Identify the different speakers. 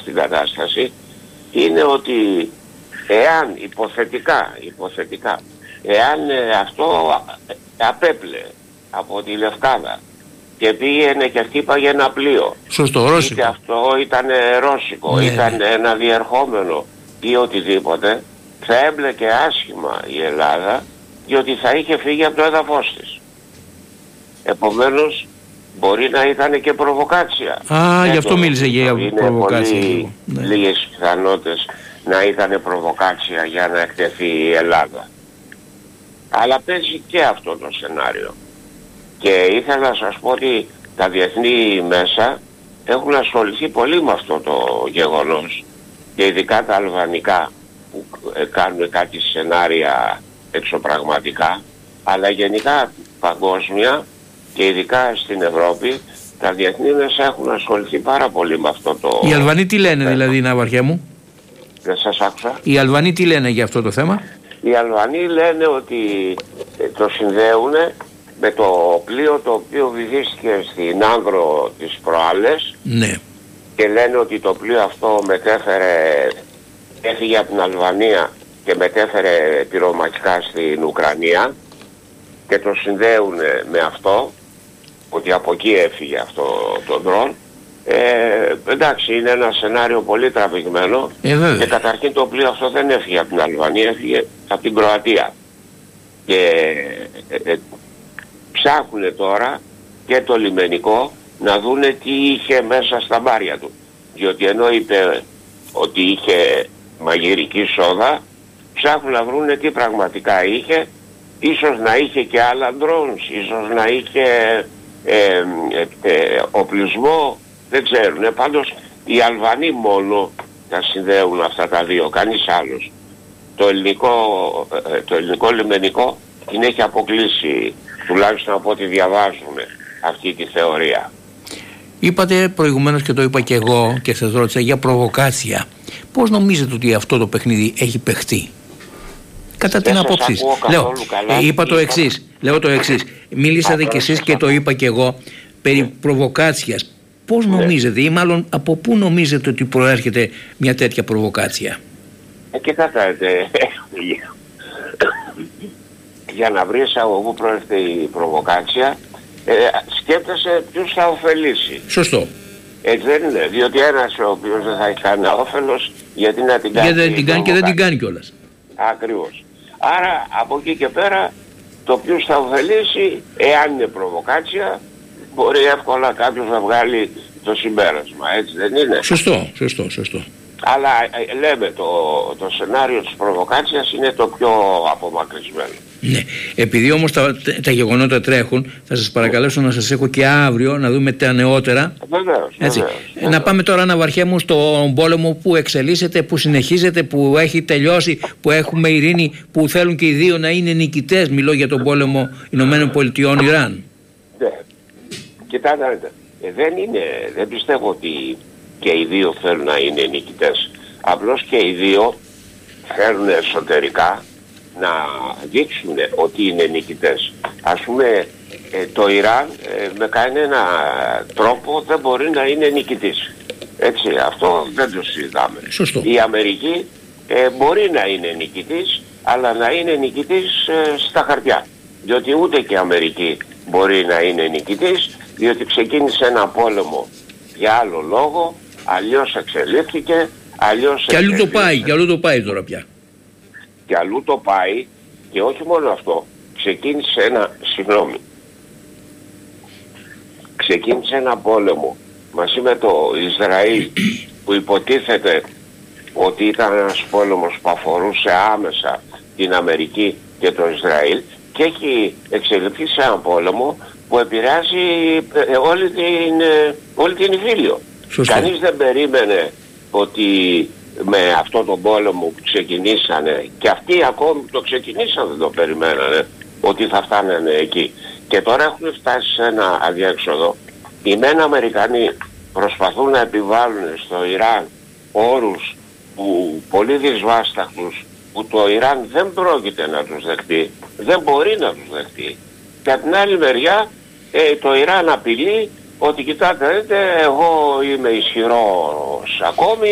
Speaker 1: στην κατάσταση είναι ότι εάν υποθετικά εάν αυτό απέπλε από τη Λευκάδα και πήγαινε και χτύπαγε ένα πλοίο,
Speaker 2: σωστό, ρώσικο,
Speaker 1: είτε αυτό ήταν ρώσικο,
Speaker 2: ναι,
Speaker 1: ήταν ένα διερχόμενο ή οτιδήποτε, θα έμπλεκε άσχημα η Ελλάδα, διότι θα είχε φύγει από το έδαφος της. Επομένως μπορεί να ήταν και προβοκάτσια.
Speaker 2: Γι' αυτό μίλησε για προβοκάτσια.
Speaker 1: Είναι πολύ λίγες πιθανότητες να ήταν προβοκάτσια για να εκτεθεί η Ελλάδα. Αλλά παίζει και αυτό το σενάριο. Και ήθελα να σας πω ότι τα διεθνή μέσα έχουν ασχοληθεί πολύ με αυτό το γεγονός, και ειδικά τα αλβανικά που κάνουν κάτι σενάρια εξωπραγματικά, αλλά γενικά παγκόσμια και ειδικά στην Ευρώπη τα διεθνή μέσα έχουν ασχοληθεί πάρα πολύ με αυτό το...
Speaker 2: Οι Αλβανοί τι λένε δηλαδή, Ναυαρχέ μου?
Speaker 1: Δεν σας άκουσα.
Speaker 2: Οι Αλβανοί τι λένε για αυτό το θέμα?
Speaker 1: Οι Αλβανοί λένε ότι το συνδέουν με το πλοίο το οποίο βυθίστηκε στην Άνδρο τις προάλλες.
Speaker 2: Ναι.
Speaker 1: Και λένε ότι το πλοίο αυτό έφυγε από την Αλβανία και μετέφερε πυρομαχικά στην Ουκρανία, και το συνδέουν με αυτό, ότι από εκεί έφυγε αυτό το ντρόν. Εντάξει, είναι ένα σενάριο πολύ τραβηγμένο, και καταρχήν το πλοίο αυτό δεν έφυγε από την Αλβανία, έφυγε από την Κροατία. Και ψάχνουν τώρα και το λιμενικό να δούνε τι είχε μέσα στα μπάρια του. Διότι ενώ είπε ότι είχε μαγειρική σόδα, ψάχνουν να βρούνε τι πραγματικά είχε. Ίσως να είχε και άλλα drones, ίσως να είχε οπλισμό, δεν ξέρουν. Πάντως οι Αλβανοί μόνο τα συνδέουν αυτά τα δύο, κανείς άλλος. Το ελληνικό λιμενικό την έχει αποκλείσει, τουλάχιστον από ό,τι διαβάζουν αυτή τη θεωρία.
Speaker 2: Είπατε προηγουμένως, και το είπα και εγώ και σας ρώτησα για προβοκάτσια. Πώς νομίζετε ότι αυτό το παιχνίδι έχει παιχτεί? Κατά την άποψή σας. Είπα το εξής. Λέω το εξής. Μίλησατε κι εσείς και το είπα κι εγώ περί προβοκάτσιας. Πώς νομίζετε, ή μάλλον από πού νομίζετε ότι προέρχεται μια τέτοια προβοκάτσια?
Speaker 1: Κοιτάξτε, για να βρεις από πού προέρχεται η προβοκάτσια, σκέφτεσαι ποιους θα ωφελήσει.
Speaker 2: Σωστό.
Speaker 1: Έτσι δεν είναι? Διότι ένας ο οποίος δεν θα έχει κανένα όφελος, γιατί να την κάνει?
Speaker 2: Γιατί δεν την κάνει, και δεν την κάνει κιόλας.
Speaker 1: Ακριβώς. Άρα από εκεί και πέρα το ποιους θα ωφελήσει, εάν είναι προβοκάτσια, μπορεί εύκολα κάποιος να βγάλει το συμπέρασμα. Έτσι δεν είναι?
Speaker 2: Σωστό.
Speaker 1: Αλλά λέμε το σενάριο της προβοκάτσιας είναι το πιο απομακρυσμένο.
Speaker 2: Ναι. Επειδή όμως τα γεγονότα τρέχουν, θα σας παρακαλέσω να σας έχω και αύριο να δούμε τα νεότερα.
Speaker 1: Βεβαίως.
Speaker 2: Να πάμε τώρα, Ναυαρχέ μου, στον πόλεμο που εξελίσσεται, που συνεχίζεται, που έχει τελειώσει, που έχουμε ειρήνη, που θέλουν και οι δύο να είναι νικητές. Μιλώ για τον πόλεμο Ηνωμένων Πολιτειών Ιράν.
Speaker 1: Ναι. Κοιτάξτε, δεν πιστεύω ότι και οι δύο θέλουν να είναι νικητές. Απλώς και οι δύο θέλουν εσωτερικά να δείξουν ότι είναι νικητές. Ας πούμε το Ιράν με κανένα τρόπο δεν μπορεί να είναι νικητής. Έτσι, αυτό δεν το συζητάμε.
Speaker 2: Σωστό.
Speaker 1: Η Αμερική μπορεί να είναι νικητής, αλλά να είναι νικητής στα χαρτιά. Διότι ούτε και η Αμερική μπορεί να είναι νικητής, διότι ξεκίνησε ένα πόλεμο για άλλο λόγο, αλλιώς εξελίχθηκε,
Speaker 2: και αλλού το πάει τώρα πια.
Speaker 1: Και αλλού το πάει, και όχι μόνο αυτό, ξεκίνησε ένα πόλεμο μαζί με το Ισραήλ, που υποτίθεται ότι ήταν ένας πόλεμος που αφορούσε άμεσα την Αμερική και το Ισραήλ, και έχει εξελιχθεί σε ένα πόλεμο που επηρεάζει όλη την Ιφίλιο. Κανείς δεν περίμενε ότι με αυτό τον πόλεμο που ξεκινήσανε, και αυτοί ακόμη που το ξεκινήσαν δεν το περιμένανε, ότι θα φτάνανε εκεί. Και τώρα έχουν φτάσει σε ένα αδιέξοδο. Οι μεν Αμερικανοί προσπαθούν να επιβάλλουν στο Ιράν όρους που πολύ δυσβάσταχτους, που το Ιράν δεν πρόκειται να τους δεχτεί, δεν μπορεί να τους δεχτεί. Και από την άλλη μεριά το Ιράν απειλεί ότι κοιτάτε, εγώ είμαι ισχυρός ακόμη,